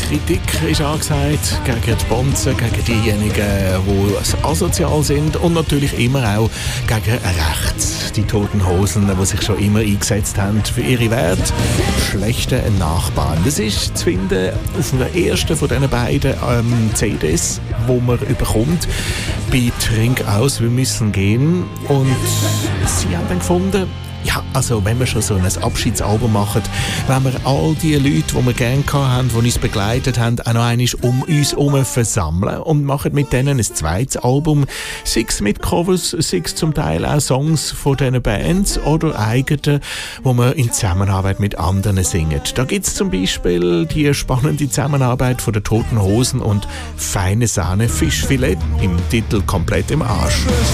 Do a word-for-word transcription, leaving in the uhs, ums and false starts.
Kritik ist angesagt gegen die Bonzen, gegen diejenigen, die asozial sind und natürlich immer auch gegen rechts. Die Toten Hosen, die sich schon immer eingesetzt haben für ihre Werte. Schlechte Nachbarn. Das ist zu finden auf der ersten von diesen beiden ähm, C Ds, die man überkommt. Bei Trink aus, wir müssen gehen. Und sie haben dann gefunden, ja, also wenn wir schon so ein Abschiedsalbum machen, wenn wir all die Leute, die wir gerne hatten, die uns begleitet haben, auch noch einmal um uns herum versammeln und machen mit denen ein zweites Album, sei es mit Covers, sei es zum Teil auch Songs von diesen Bands oder eigene, wo wir in Zusammenarbeit mit anderen singen. Da gibt es zum Beispiel die spannende Zusammenarbeit von den Toten Hosen und Feine Sahne Fischfilet im Titel Komplett im Arsch.